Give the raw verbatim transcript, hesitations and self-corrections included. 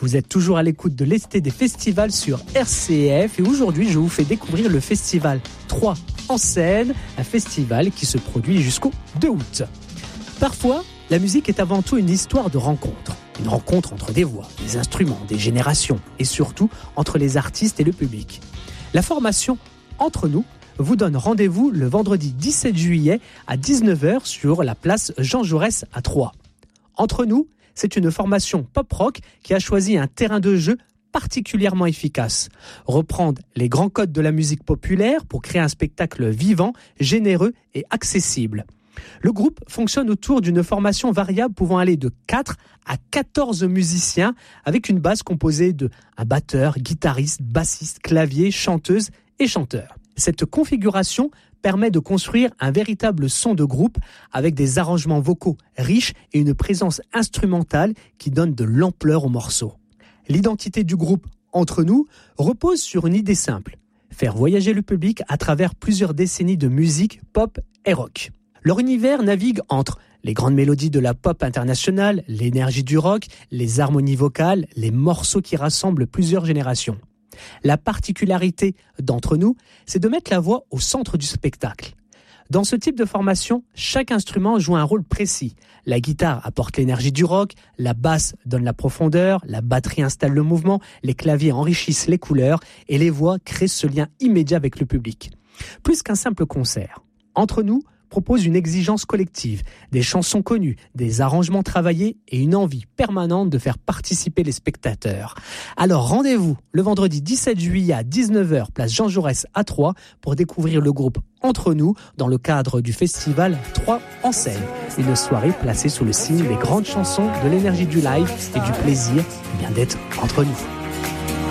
Vous êtes toujours à l'écoute de l'été des festivals sur R C F et aujourd'hui je vous fais découvrir le festival trois en scène, un festival qui se produit jusqu'au deux août. Parfois, la musique est avant tout une histoire de rencontre. Une rencontre entre des voix, des instruments, des générations et surtout entre les artistes et le public. La formation Entre nous vous donne rendez-vous le vendredi dix-sept juillet à dix-neuf heures sur la place Jean Jaurès à Troyes. Entre nous, c'est une formation pop-rock qui a choisi un terrain de jeu particulièrement efficace. Reprendre les grands codes de la musique populaire pour créer un spectacle vivant, généreux et accessible. Le groupe fonctionne autour d'une formation variable pouvant aller de quatre à quatorze musiciens avec une base composée de un batteur, guitariste, bassiste, clavier, chanteuse et chanteur. Cette configuration permet de construire un véritable son de groupe avec des arrangements vocaux riches et une présence instrumentale qui donne de l'ampleur aux morceaux. L'identité du groupe Entre nous repose sur une idée simple, faire voyager le public à travers plusieurs décennies de musique pop et rock. Leur univers navigue entre les grandes mélodies de la pop internationale, l'énergie du rock, les harmonies vocales, les morceaux qui rassemblent plusieurs générations. La particularité d'Entre nous, c'est de mettre la voix au centre du spectacle. Dans ce type de formation, chaque instrument joue un rôle précis. La guitare apporte l'énergie du rock, la basse donne la profondeur, la batterie installe le mouvement, les claviers enrichissent les couleurs et les voix créent ce lien immédiat avec le public. Plus qu'un simple concert, Entre nous propose une exigence collective, des chansons connues, des arrangements travaillés et une envie permanente de faire participer les spectateurs. Alors rendez-vous le vendredi dix-sept juillet à dix-neuf heures, place Jean Jaurès à Troyes pour découvrir le groupe Entre nous dans le cadre du festival trois en scène. Une soirée placée sous le signe des grandes chansons, de l'énergie du live et du plaisir eh bien d'être entre nous.